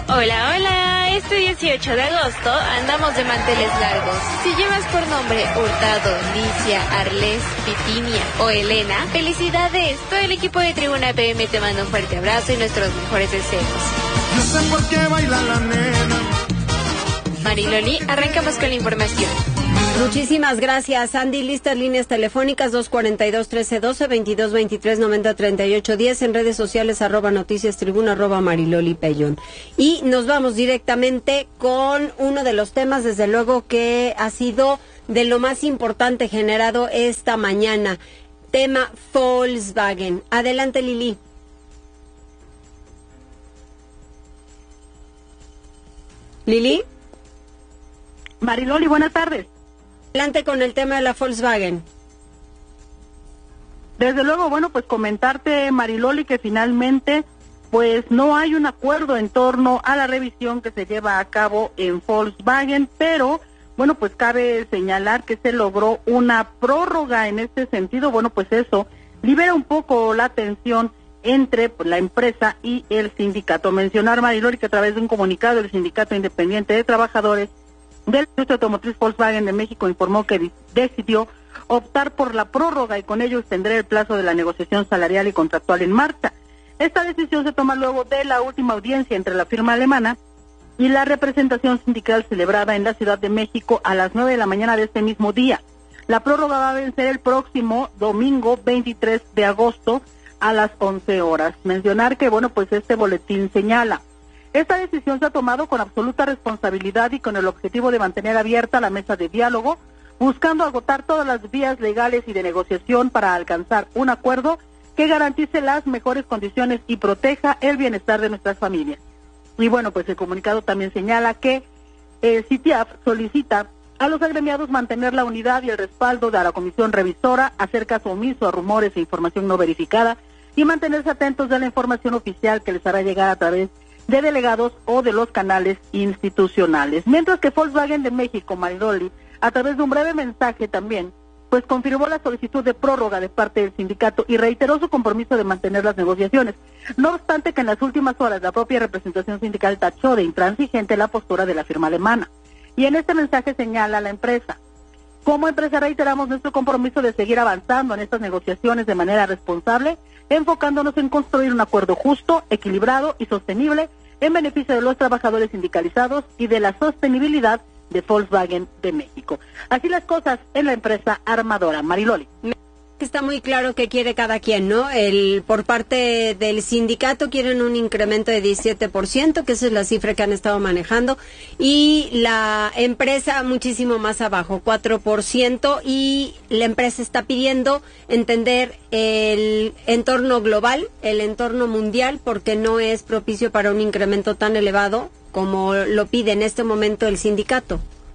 Hola, hola, este 18 de agosto andamos de manteles largos. Si llevas por nombre Hurtado, Licia, Arles, Pitinia o Elena, felicidades. Todo el equipo de Tribuna PM te manda un fuerte abrazo y nuestros mejores deseos. No sé por qué baila la nena. Mariloli, arrancamos con la información. Muchísimas gracias, Andy. Listas líneas telefónicas 242-1312, 2223-903810, en redes sociales @noticias tribuna, @Mariloli Pellón. Y nos vamos directamente con uno de los temas, desde luego, que ha sido de lo más importante generado esta mañana. Tema Volkswagen. Adelante, Lili. Lili. Mariloli, buenas tardes. Adelante con el tema de la Volkswagen. Desde luego, bueno, pues comentarte, Mariloli, que finalmente pues no hay un acuerdo en torno a la revisión que se lleva a cabo en Volkswagen, pero bueno, pues cabe señalar que se logró una prórroga en este sentido. Bueno, pues eso libera un poco la tensión entre pues, la empresa y el sindicato. Mencionar, Mariloli, que a través de un comunicado el Sindicato Independiente de Trabajadores del Industria Automotriz Volkswagen de México informó que decidió optar por la prórroga y con ello extender el plazo de la negociación salarial y contractual en marcha. Esta decisión se toma luego de la última audiencia entre la firma alemana y la representación sindical celebrada en la Ciudad de México a las 9 de la mañana de este mismo día. La prórroga va a vencer el próximo domingo 23 de agosto a las 11 horas. Mencionar que, bueno, pues este boletín señala: esta decisión se ha tomado con absoluta responsabilidad y con el objetivo de mantener abierta la mesa de diálogo, buscando agotar todas las vías legales y de negociación para alcanzar un acuerdo que garantice las mejores condiciones y proteja el bienestar de nuestras familias. Y bueno, pues el comunicado también señala que CITIAF solicita a los agremiados mantener la unidad y el respaldo de la comisión revisora, hacer caso omiso a rumores e información no verificada y mantenerse atentos de la información oficial que les hará llegar a través de delegados o de los canales institucionales. Mientras que Volkswagen de México, Mariloli, a través de un breve mensaje también, pues confirmó la solicitud de prórroga de parte del sindicato y reiteró su compromiso de mantener las negociaciones. No obstante que en las últimas horas la propia representación sindical tachó de intransigente la postura de la firma alemana. Y en este mensaje señala a la empresa: como empresa reiteramos nuestro compromiso de seguir avanzando en estas negociaciones de manera responsable, enfocándonos en construir un acuerdo justo, equilibrado y sostenible en beneficio de los trabajadores sindicalizados y de la sostenibilidad de Volkswagen de México. Así las cosas en la empresa armadora. Mariloli. Está muy claro que quiere cada quien, ¿no? Por parte del sindicato quieren un incremento de 17%, que esa es la cifra que han estado manejando, y la empresa muchísimo más abajo, 4%, y la empresa está pidiendo entender el entorno global, el entorno mundial, porque no es propicio para un incremento tan elevado como lo pide en este momento el sindicato.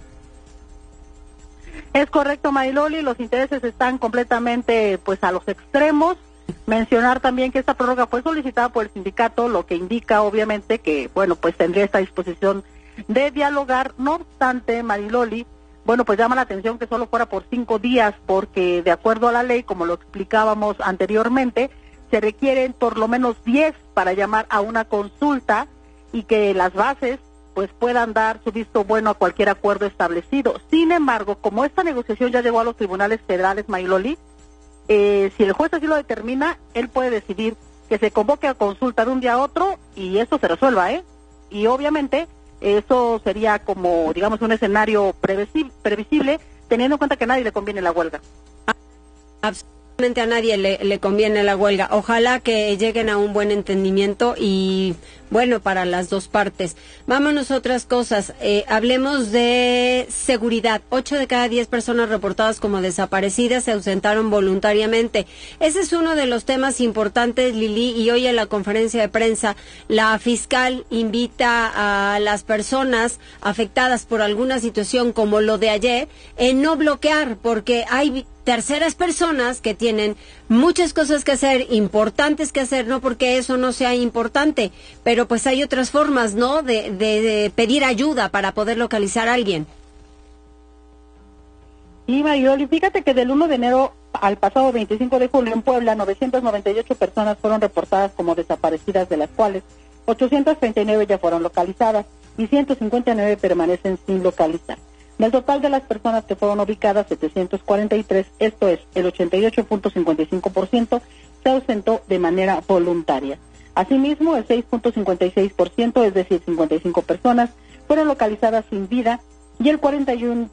Es correcto, Mariloli, los intereses están completamente pues a los extremos. Mencionar también que esta prórroga fue solicitada por el sindicato, lo que indica obviamente que, bueno, pues tendría esta disposición de dialogar. No obstante, Mariloli, bueno, pues llama la atención que solo fuera por 5 días, porque de acuerdo a la ley, como lo explicábamos anteriormente, se requieren por lo menos 10 para llamar a una consulta y que las bases pues puedan dar su visto bueno a cualquier acuerdo establecido. Sin embargo, como esta negociación ya llegó a los tribunales federales, Mariloli, si el juez así lo determina, él puede decidir que se convoque a consulta de un día a otro y esto se resuelva, Y obviamente eso sería como, digamos, un escenario previsible, teniendo en cuenta que a nadie le conviene la huelga. Absolutamente a nadie le conviene la huelga. Ojalá que lleguen a un buen entendimiento y, bueno, para las dos partes. Vámonos a otras cosas. Hablemos de seguridad. 8 de cada 10 personas reportadas como desaparecidas se ausentaron voluntariamente. Ese es uno de los temas importantes, Lili, y hoy en la conferencia de prensa la fiscal invita a las personas afectadas por alguna situación como lo de ayer en no bloquear, porque hay terceras personas que tienen muchas cosas que hacer, importantes que hacer, no porque eso no sea importante, pero pues hay otras formas, ¿no?, de pedir ayuda para poder localizar a alguien. Y Mariloli, fíjate que del 1 de enero al pasado 25 de julio en Puebla, 998 personas fueron reportadas como desaparecidas, de las cuales 839 ya fueron localizadas y 159 permanecen sin localizar. Del total de las personas que fueron ubicadas, 743, esto es, el 88.55%, se ausentó de manera voluntaria. Asimismo, el 6.56%, es decir, 55 personas, fueron localizadas sin vida y el 41,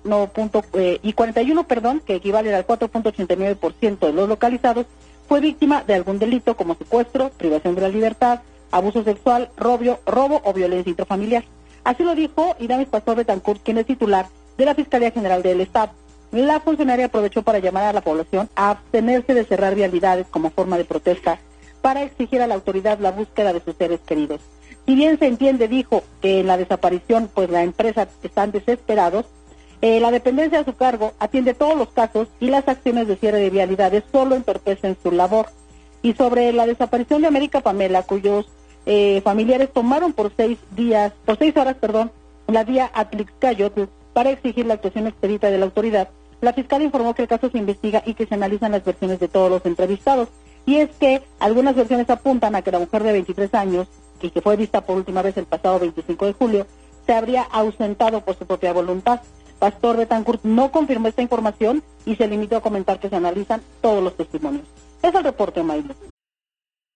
que equivale al 4.89% de los localizados, fue víctima de algún delito como secuestro, privación de la libertad, abuso sexual, robo o violencia intrafamiliar. Así lo dijo Iramis Pastor Betancourt, quien es titular de la Fiscalía General del Estado. La funcionaria aprovechó para llamar a la población a abstenerse de cerrar vialidades como forma de protesta para exigir a la autoridad la búsqueda de sus seres queridos. Si bien se entiende, dijo, que en la desaparición, pues la empresa están desesperados, la dependencia a su cargo atiende todos los casos y las acciones de cierre de vialidades solo entorpecen su labor. Y sobre la desaparición de América Pamela, cuyos familiares tomaron por 6 horas, la vía Atlixcayotl para exigir la actuación expedita de la autoridad, la fiscal informó que el caso se investiga y que se analizan las versiones de todos los entrevistados. Y es que algunas versiones apuntan a que la mujer de 23 años, y que fue vista por última vez el pasado 25 de julio, se habría ausentado por su propia voluntad. Pastor Betancourt no confirmó esta información y se limitó a comentar que se analizan todos los testimonios. Es el reporte, Maylo.